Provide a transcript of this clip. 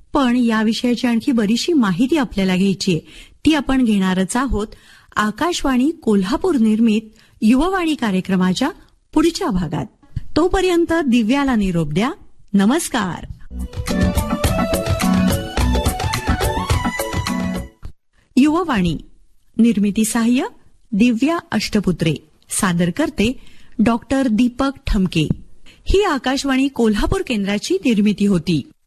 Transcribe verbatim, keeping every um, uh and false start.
पण या विषयाची आणखी बरीचशी माहिती आपल्याला घ्यायची आहे. ती आपण घेणारच आहोत आकाशवाणी कोल्हापूर निर्मित युववाणी कार्यक्रमाच्या पुढच्या भागात. तोपर्यंत दिव्याला निरोप द्या. नमस्कार. युववाणी निर्मिती सहाय्य दिव्या अष्टपुत्रे. सादर करते डॉक्टर दीपक ठमके. ही आकाशवाणी कोल्हापूर केंद्राची निर्मिती होती.